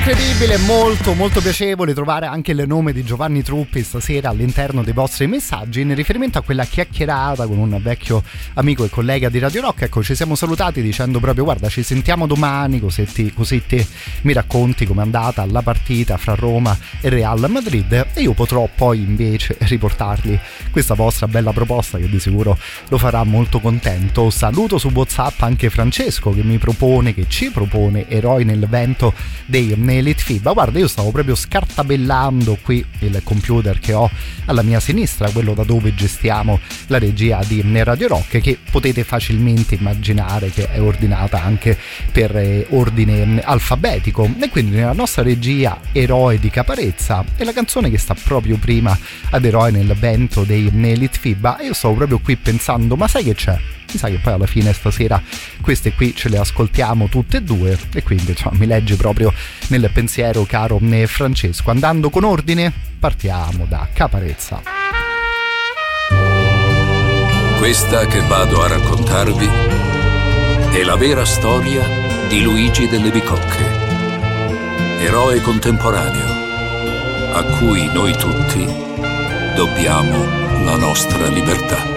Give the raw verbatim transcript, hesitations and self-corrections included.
incredibile, molto molto piacevole trovare anche il nome di Giovanni Truppi stasera all'interno dei vostri messaggi in riferimento a quella chiacchierata con un vecchio amico e collega di Radio Rock. Ecco, ci siamo salutati dicendo proprio: guarda, ci sentiamo domani, così, ti, così te mi racconti com'è andata la partita fra Roma e Real Madrid, e io potrò poi invece riportargli questa vostra bella proposta che di sicuro lo farà molto contento. Saluto su WhatsApp anche Francesco che mi propone, che ci propone Eroi nel vento dei Litfiba. Guarda, io stavo proprio scartabellando qui il computer che ho alla mia sinistra, quello da dove gestiamo la regia di Radio Rock, che potete facilmente immaginare che è ordinata anche per eh, ordine alfabetico, e quindi nella nostra regia Eroi di Caparezza e la canzone che sta proprio prima ad Eroi nel vento dei Litfiba. E io stavo proprio qui pensando: ma sai che c'è? Mi sa che poi alla fine stasera queste qui ce le ascoltiamo tutte e due, e quindi insomma, mi legge proprio nel pensiero, caro Francesco. Andando con ordine, partiamo da Caparezza. Questa che vado a raccontarvi è la vera storia di Luigi delle Bicocche, eroe contemporaneo a cui noi tutti dobbiamo la nostra libertà.